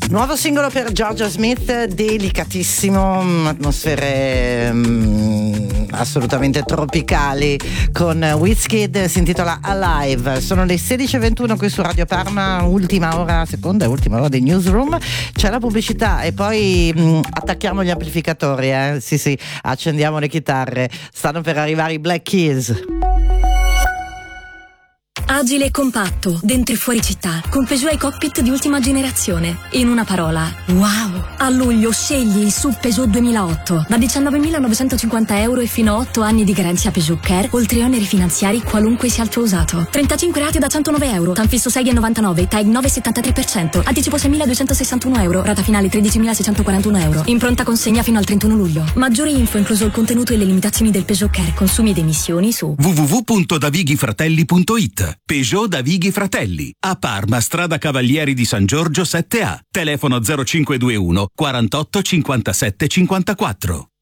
Nuovo singolo per Georgia Smith, delicatissimo, atmosfere assolutamente tropicali con Wizkid, si intitola Alive. Sono le 16:21 qui su Radio Parma, ultima ora dei Newsroom, c'è la pubblicità e poi attacchiamo gli amplificatori, sì, accendiamo le chitarre, stanno per arrivare i Black Keys. Agile e compatto, dentro e fuori città, con Peugeot e cockpit di ultima generazione. In una parola, wow! A luglio scegli il SUV Peugeot 2008, da 19.950 euro e fino a 8 anni di garanzia Peugeot Care, oltre oneri finanziari qualunque sia il tuo usato. 35 rate da 109 euro, tanfisso 6,99, TAG 9,73%, anticipo 6.261 euro, rata finale 13.641 euro. In pronta consegna fino al 31 luglio. Maggiori info, incluso il contenuto e le limitazioni del Peugeot Care, consumi ed emissioni su www.davighifratelli.it. Peugeot Davighi Fratelli, a Parma, strada Cavalieri di San Giorgio 7A, telefono 0521 48 57 54.